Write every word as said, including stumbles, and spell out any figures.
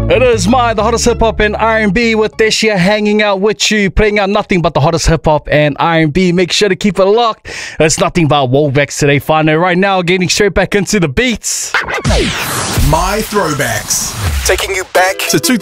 It is my, the hottest hip hop and R and B with Teshia hanging out with you, playing out nothing but the hottest hip hop and R and B. Make sure to keep it locked. It's nothing but Woolbacks today, finally. Right now, getting straight back into the beats. My Throwbacks. Taking you back to two